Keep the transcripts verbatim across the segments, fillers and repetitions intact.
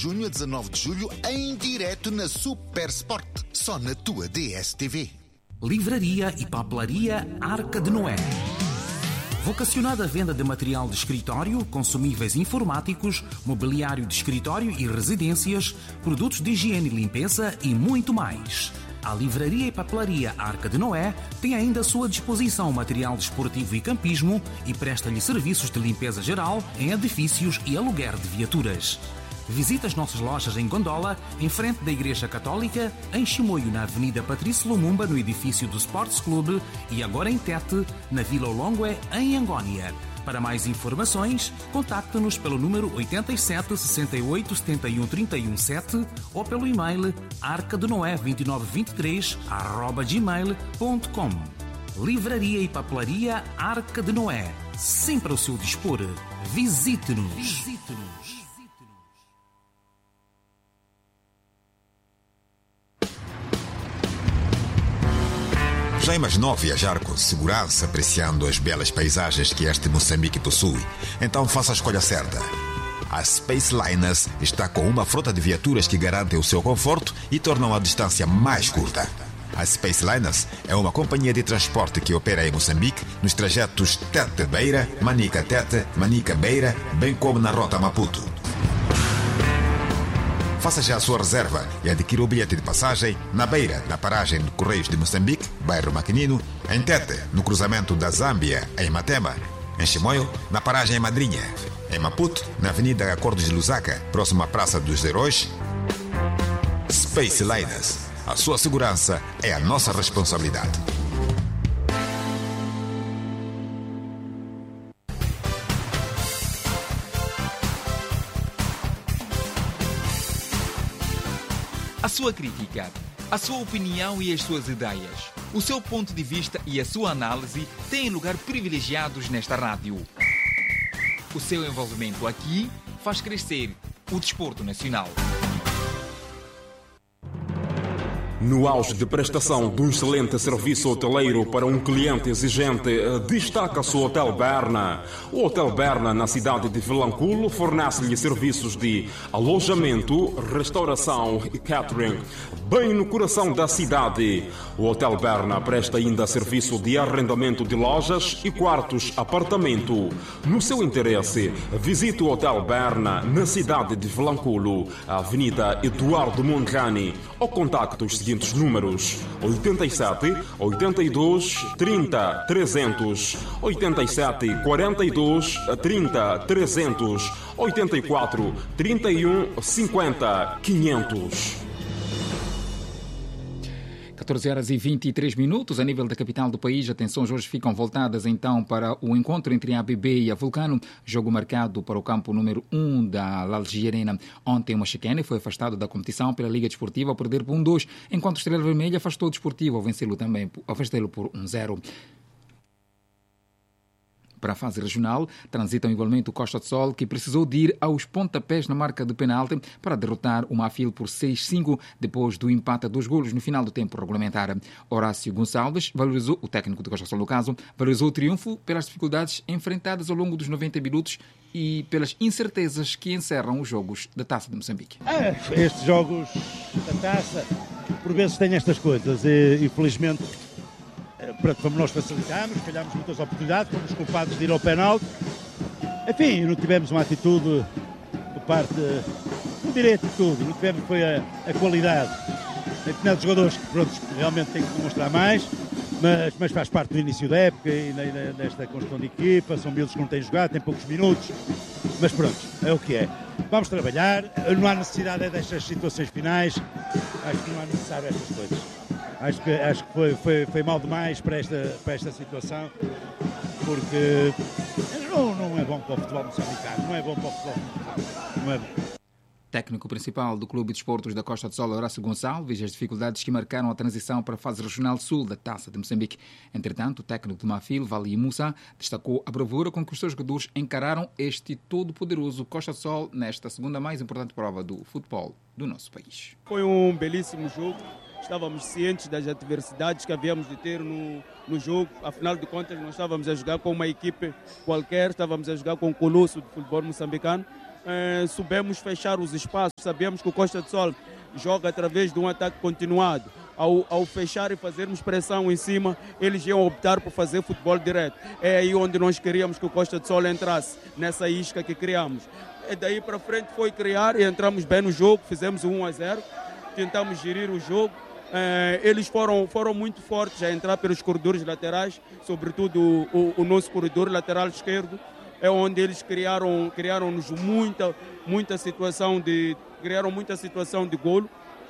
junho a dezanove de julho, em direto na Super Sport, só na tua D S T V. Livraria e papelaria Arca de Noé. Vocacionada à venda de material de escritório, consumíveis informáticos, mobiliário de escritório e residências, produtos de higiene e limpeza e muito mais. A Livraria e Papelaria Arca de Noé tem ainda à sua disposição material desportivo e campismo e presta-lhe serviços de limpeza geral em edifícios e aluguer de viaturas. Visite as nossas lojas em Gondola, em frente da Igreja Católica, em Chimoio, na Avenida Patrício Lumumba, no edifício do Sports Club, e agora em Tete, na Vila Olongue, em Angónia. Para mais informações, contacte-nos pelo número oito sete, seis oito, sete um, três um sete ou pelo e-mail arcadenoé dois nove dois três arroba gmail ponto com. Livraria e Papelaria Arca de Noé, sempre ao seu dispor. Visite-nos. Visite-nos. Já imaginou viajar com segurança, apreciando as belas paisagens que este Moçambique possui? Então faça a escolha certa. A Space Liners está com uma frota de viaturas que garantem o seu conforto e tornam a distância mais curta. A Space Liners é uma companhia de transporte que opera em Moçambique nos trajetos Tete-Beira, Manica-Tete, Manica-Beira, bem como na rota Maputo. Faça já a sua reserva e adquira o bilhete de passagem na Beira, na paragem de Correios de Moçambique, bairro Maquinino, em Tete, no cruzamento da Zâmbia, em Matema, em Chimoio, na paragem em Madrinha, em Maputo, na Avenida Acordos de Lusaka, próximo à Praça dos Heróis. Space Liners. A sua segurança é a nossa responsabilidade. A sua crítica, a sua opinião e as suas ideias, o seu ponto de vista e a sua análise têm lugar privilegiados nesta rádio. O seu envolvimento aqui faz crescer o desporto nacional. No auge de prestação de um excelente serviço hoteleiro para um cliente exigente, destaca-se o Hotel Berna. O Hotel Berna, na cidade de Vilanculo, fornece-lhe serviços de alojamento, restauração e catering, bem no coração da cidade. O Hotel Berna presta ainda serviço de arrendamento de lojas e quartos apartamento. No seu interesse, visite o Hotel Berna na cidade de Vilanculo, a Avenida Eduardo Mondlane, ou contacte os seguintes números: oito sete, oito dois, trinta, trezentos, oito sete, quarenta e dois, trinta, trezentos, oito quatro, trinta e um, cinquenta, quinhentos. catorze horas e vinte e três minutos, a nível da capital do país. Atenções hoje ficam voltadas então para o encontro entre a A B B e a Vulcano, jogo marcado para o campo número um da Lalgi Arena. Ontem o Machicane foi afastado da competição pela Liga Desportiva ao perder por um dois, enquanto o Estrela Vermelha afastou o Desportivo ao vencê-lo também, afastá-lo por um zero. Para a fase regional, transitam igualmente o Costa do Sol, que precisou de ir aos pontapés na marca de penalti para derrotar o Mafil por seis a cinco, depois do empate a dois golos no final do tempo regulamentar. Horácio Gonçalves valorizou, o técnico do Costa do Sol no caso, valorizou o triunfo pelas dificuldades enfrentadas ao longo dos noventa minutos e pelas incertezas que encerram os jogos da Taça de Moçambique. É, estes jogos da Taça, por vezes, têm estas coisas e, infelizmente, pronto, como nós facilitámos, falhámos muitas oportunidades, fomos culpados de ir ao penalti. Enfim, não tivemos uma atitude por parte, não direi atitude, não tivemos foi a, a qualidade. Tem determinados jogadores que pronto, realmente têm que demonstrar mais, mas, mas faz parte do início da época e desta construção de equipa, são miúdos que não têm jogado, têm poucos minutos, mas pronto, é o que é. Vamos trabalhar, não há necessidade destas situações finais, acho que não há necessário estas coisas. Acho que, acho que foi, foi, foi mal demais para esta, para esta situação, porque não, não é bom para o futebol moçambicano, não é bom para o futebol moçambicano, não é bom. Técnico principal do Clube de Desportos da Costa do Sol, Horácio Gonçalves, as dificuldades que marcaram a transição para a fase regional sul da Taça de Moçambique. Entretanto, o técnico de Mafil, Vali Moussa, destacou a bravura com que os seus jogadores encararam este todo-poderoso Costa do Sol nesta segunda mais importante prova do futebol do nosso país. Foi um belíssimo jogo. Estávamos cientes das adversidades que havíamos de ter no, no jogo. Afinal de contas, nós estávamos a jogar com uma equipe qualquer, estávamos a jogar com um colosso de futebol moçambicano. eh, soubemos fechar os espaços. Sabemos que o Costa do Sol joga através de um ataque continuado. Ao, ao fechar e fazermos pressão em cima, eles iam optar por fazer futebol direto. É aí onde nós queríamos que o Costa do Sol entrasse, nessa isca que criamos. E daí para frente foi criar e entramos bem no jogo, fizemos um a zero, tentamos gerir o jogo. Eh, eles foram, foram muito fortes a entrar pelos corredores laterais, sobretudo o, o, o nosso corredor lateral esquerdo, é onde eles criaram, criaram-nos muita, muita situação de, criaram muita situação de golo,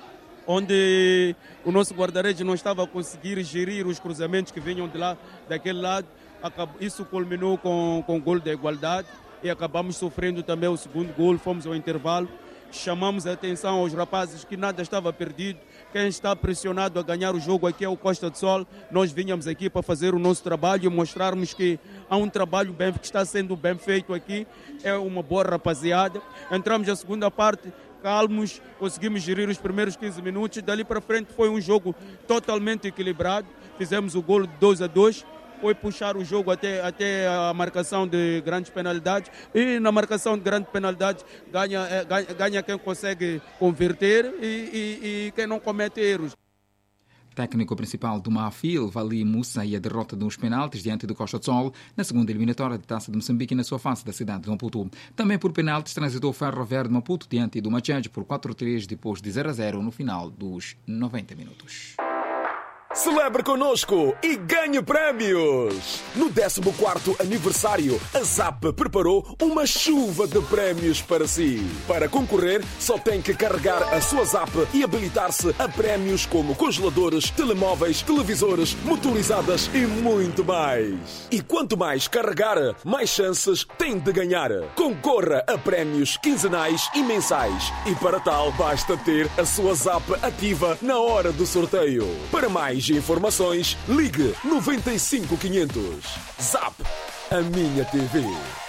onde o nosso guarda-redes não estava a conseguir gerir os cruzamentos que vinham de lá, daquele lado. Isso culminou com, com o golo da igualdade e acabamos sofrendo também o segundo golo, fomos ao intervalo. Chamamos a atenção aos rapazes que nada estava perdido. Quem está pressionado a ganhar o jogo aqui é o Costa do Sol. Nós vinhamos aqui para fazer o nosso trabalho e mostrarmos que há um trabalho bem, que está sendo bem feito aqui. É uma boa rapaziada. Entramos na segunda parte calmos, conseguimos gerir os primeiros quinze minutos. Dali para frente foi um jogo totalmente equilibrado. Fizemos o golo de dois a dois. Foi puxar o jogo até, até a marcação de grandes penalidades. E na marcação de grandes penalidades ganha, ganha, ganha quem consegue converter e, e, e quem não comete erros. Técnico principal do Mafil, Vali Moussa, e a derrota dos penaltis diante do Costa do Sol na segunda eliminatória de Taça de Moçambique na sua face da cidade de Maputo. Também por penaltis transitou o Ferro Verde de Maputo diante do Machad por quatro a três depois de zero a zero no final dos noventa minutos. Celebre connosco e ganhe prémios! No décimo quarto aniversário, a Zap preparou uma chuva de prémios para si. Para concorrer, só tem que carregar a sua Zap e habilitar-se a prémios como congeladores, telemóveis, televisores, motorizadas e muito mais. E quanto mais carregar, mais chances tem de ganhar. Concorra a prémios quinzenais e mensais. E para tal, basta ter a sua Zap ativa na hora do sorteio. Para mais informações, ligue noventa e cinco quinhentos. Zap, a minha T V.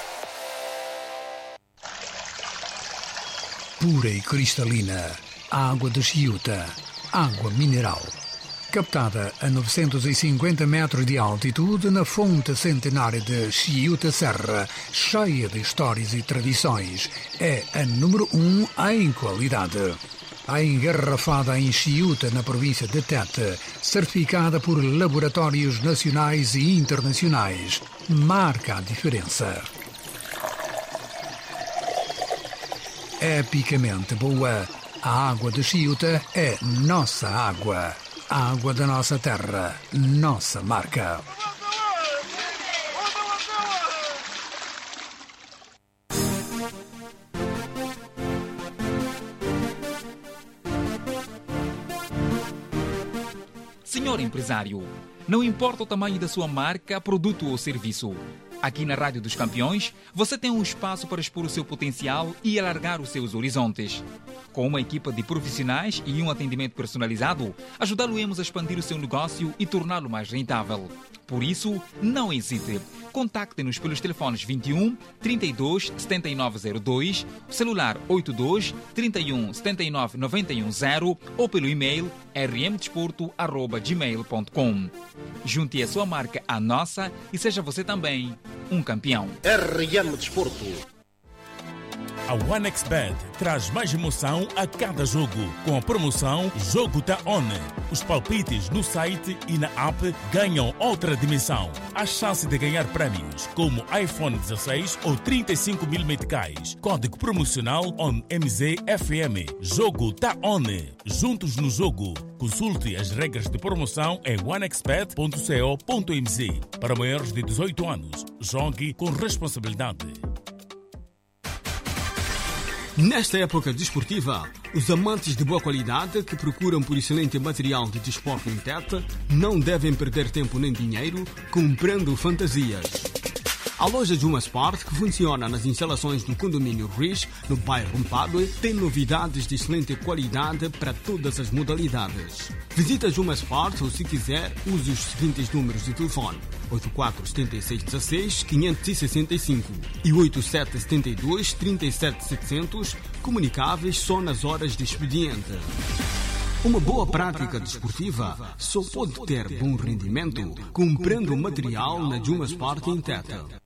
Pura e cristalina, água de Chiuta, água mineral. Captada a novecentos e cinquenta metros de altitude na fonte centenária de Chiuta Serra, cheia de histórias e tradições, é a número um em qualidade. A engarrafada em Chiuta, na província de Tete, certificada por laboratórios nacionais e internacionais, marca a diferença. Epicamente boa, a água de Chiuta é nossa água. A água da nossa terra, nossa marca. Senhor empresário, não importa o tamanho da sua marca, produto ou serviço. Aqui na Rádio dos Campeões, você tem um espaço para expor o seu potencial e alargar os seus horizontes. Com uma equipa de profissionais e um atendimento personalizado, ajudá-lo-emos a expandir o seu negócio e torná-lo mais rentável. Por isso, não hesite. Contacte-nos pelos telefones vinte e um, trinta e dois, setenta e nove zero dois, celular oitenta e dois, trinta e um, setenta e nove, noventa e um zero ou pelo e-mail r m desporto arroba gmail ponto com. Junte a sua marca à nossa e seja você também um campeão. R M Desporto. A OneXBet traz mais emoção a cada jogo, com a promoção Jogo Tá On. Os palpites no site e na app ganham outra dimensão. A chance de ganhar prémios, como iPhone dezesseis ou trinta e cinco mil meticais. Código promocional O N M Z F M. Jogo Tá On. Juntos no jogo. Consulte as regras de promoção em one x bet ponto co ponto m z. Para maiores de dezoito anos, jogue com responsabilidade. Nesta época desportiva, os amantes de boa qualidade que procuram por excelente material de desporto em Tete não devem perder tempo nem dinheiro comprando fantasias. A loja Juma Sport, que funciona nas instalações do condomínio Rich, no bairro Mpadue, tem novidades de excelente qualidade para todas as modalidades. Visita Juma Sport ou, se quiser, use os seguintes números de telefone: oito quatro sete seis um seis, cinco seis cinco e oito sete sete dois, três sete sete zero zero, comunicáveis só nas horas de expediente. Uma boa prática desportiva só pode ter bom rendimento comprando material na Juma Sport em Tete.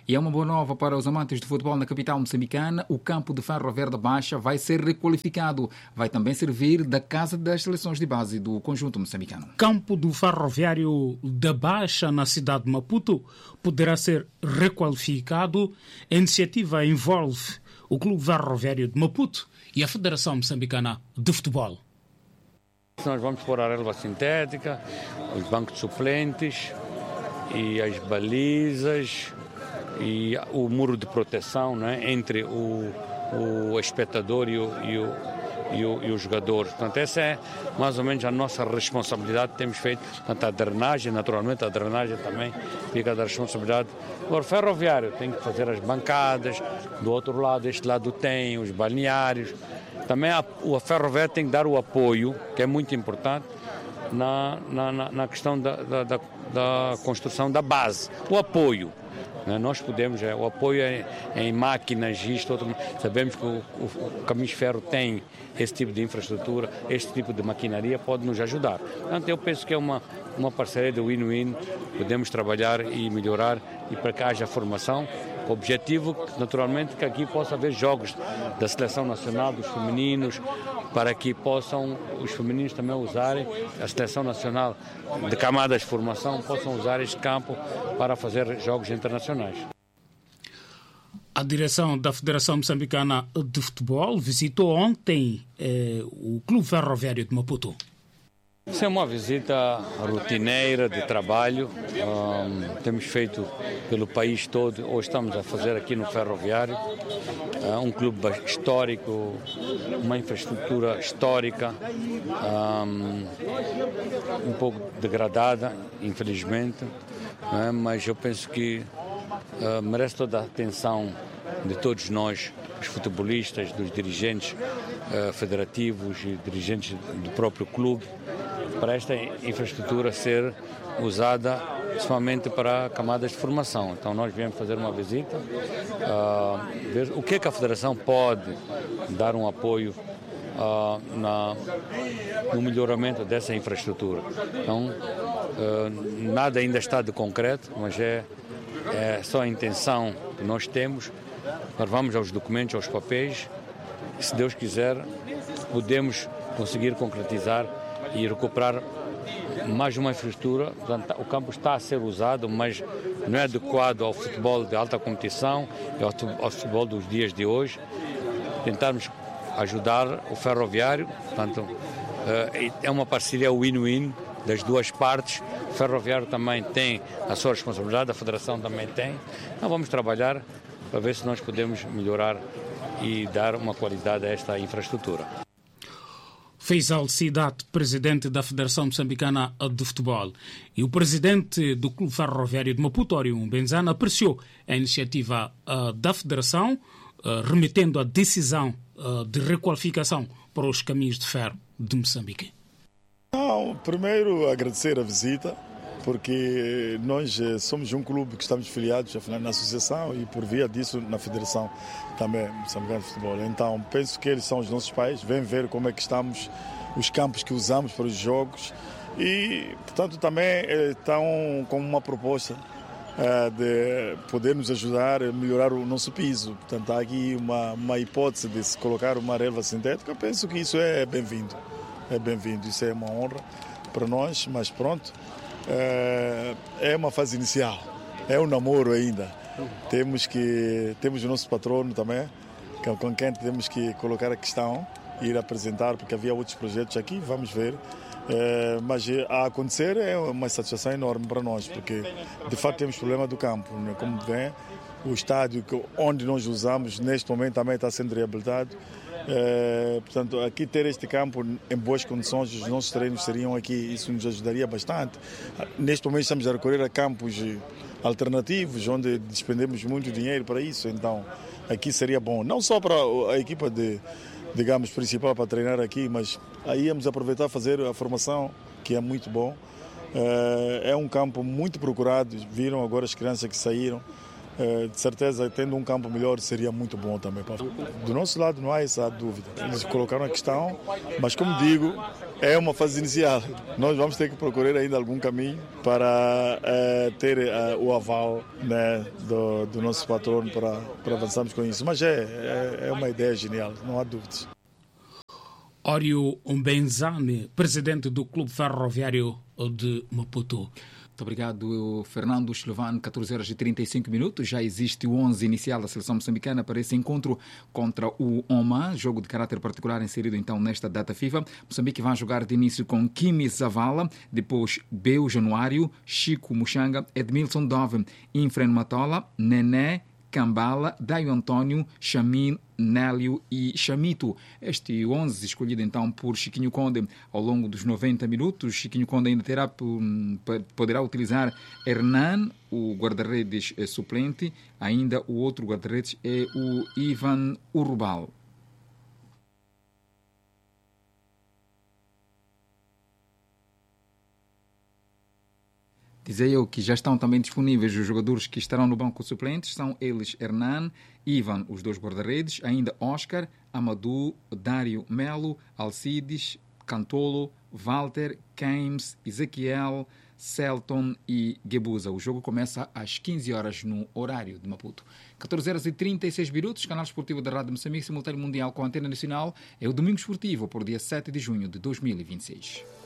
E é uma boa nova para os amantes de futebol na capital moçambicana. O campo de Ferro Verde Baixa vai ser requalificado. Vai também servir da casa das seleções de base do conjunto moçambicano. Campo do Ferroviário da Baixa, na cidade de Maputo, poderá ser requalificado. A iniciativa envolve o Clube Ferroviário de Maputo e a Federação Moçambicana de Futebol. Nós vamos pôr a relva sintética, os bancos de suplentes e as balizas e o muro de proteção, né, entre o, o espectador e o, e, o, e, o, e o jogador. Portanto, essa é mais ou menos a nossa responsabilidade que temos feito. Portanto, a drenagem, naturalmente, a drenagem também fica da responsabilidade. Agora, o ferroviário tem que fazer as bancadas, do outro lado, este lado tem os balneários. Também a, o ferroviário tem que dar o apoio, que é muito importante, na, na, na questão da, da, da, da construção da base. O apoio. Né? Nós podemos, é, o apoio é, é em máquinas, isto, outro, sabemos que o, o, o Caminhos de Ferro tem esse tipo de infraestrutura, este tipo de maquinaria pode nos ajudar. Portanto, eu penso que é uma, uma parceria de win-win, podemos trabalhar e melhorar e para que haja formação. O objetivo, naturalmente, que aqui possa haver jogos da Seleção Nacional, dos femininos, para que possam os femininos também usarem, a Seleção Nacional de camadas de formação, possam usar este campo para fazer jogos internacionais. A direção da Federação Moçambicana de Futebol visitou ontem eh, o Clube Ferroviário de Maputo. Isso é uma visita rotineira de trabalho, um, temos feito pelo país todo, hoje estamos a fazer aqui no Ferroviário, uh, um clube histórico, uma infraestrutura histórica, um, um pouco degradada, infelizmente, né? Mas eu penso que uh, merece toda a atenção de todos nós, os futebolistas, dos dirigentes uh, federativos e dirigentes do próprio clube, para esta infraestrutura ser usada somente para camadas de formação. Então nós viemos fazer uma visita, uh, ver o que é que a Federação pode dar um apoio uh, na, no melhoramento dessa infraestrutura. Então uh, nada ainda está de concreto, mas é, é só a intenção que nós temos. Nós vamos aos documentos, aos papéis, e se Deus quiser podemos conseguir concretizar e recuperar mais uma infraestrutura. Portanto, o campo está a ser usado, mas não é adequado ao futebol de alta competição e ao futebol dos dias de hoje. Tentarmos ajudar o ferroviário, portanto, é uma parceria win-win das duas partes. O ferroviário também tem a sua responsabilidade, a Federação também tem. Então vamos trabalhar para ver se nós podemos melhorar e dar uma qualidade a esta infraestrutura. Faisal Cidade, presidente da Federação Moçambicana de Futebol, e o presidente do Clube Ferroviário de Maputo, Orion Benzana, apreciou a iniciativa uh, da Federação, uh, remetendo a decisão uh, de requalificação para os caminhos de ferro de Moçambique. Não, primeiro agradecer a visita, porque nós somos um clube que estamos filiados afinal, na associação e por via disso na Federação também Moçambicana de Futebol. Então penso que eles são os nossos pais, vêm ver como é que estamos, os campos que usamos para os jogos e, portanto, também estão com uma proposta uh, de poder nos ajudar a melhorar o nosso piso. Portanto, há aqui uma, uma hipótese de se colocar uma relva sintética. Eu penso que isso é bem-vindo, é bem-vindo, isso é uma honra para nós, mas pronto. É uma fase inicial, é um namoro ainda. Temos que temos o nosso patrono também, com quem temos que colocar a questão e ir apresentar, porque havia outros projetos aqui, vamos ver. É, mas a acontecer é uma satisfação enorme para nós, porque de facto temos problema do campo, né? Como vê, o estádio onde nós usamos neste momento também está sendo reabilitado. É, portanto, aqui ter este campo em boas condições, os nossos treinos seriam aqui, isso nos ajudaria bastante. Neste momento estamos a recorrer a campos alternativos, onde despendemos muito dinheiro para isso, então aqui seria bom, não só para a equipa de, digamos, principal para treinar aqui, mas aí íamos aproveitar fazer a formação, que é muito bom. É, é um campo muito procurado, viram agora as crianças que saíram, de certeza, tendo um campo melhor, seria muito bom também. Do nosso lado não há essa dúvida. Eles colocaram a questão, mas como digo, é uma fase inicial. Nós vamos ter que procurar ainda algum caminho para uh, ter uh, o aval, né, do, do nosso patrono para, para avançarmos com isso. Mas é, é, é uma ideia genial, não há dúvidas. Ório Mbenzane, presidente do Clube Ferroviário de Maputo. Muito obrigado, Fernando Eslovano. catorze horas e trinta e cinco minutos. Já existe o onze inicial da seleção moçambicana para esse encontro contra o Oman, jogo de caráter particular inserido então nesta data FIFA. Moçambique vai jogar de início com Kimi Zavala, depois Beu Januário, Chico Muxanga, Edmilson Dove, Infren Matola, Nené, Cambala, Daio Antônio, Chamin, Nélio e Chamito. Este onze escolhido então por Chiquinho Conde ao longo dos noventa minutos. Chiquinho Conde ainda terá, poderá utilizar Hernan, o guarda-redes suplente. Ainda o outro guarda-redes é o Ivan Urbal. Dizia eu que já estão também disponíveis os jogadores que estarão no banco suplentes. São eles Hernan, Ivan, os dois guarda-redes, ainda Oscar, Amadou, Dário Melo, Alcides, Cantolo, Walter, Keymes, Ezequiel, Celton e Gebuza. O jogo começa às quinze horas no horário de Maputo. catorze horas e trinta e seis minutos, canal esportivo da Rádio Moçambique, simultâneo mundial com a antena nacional. É o Domingo Esportivo, por dia sete de junho de dois mil e vinte e seis.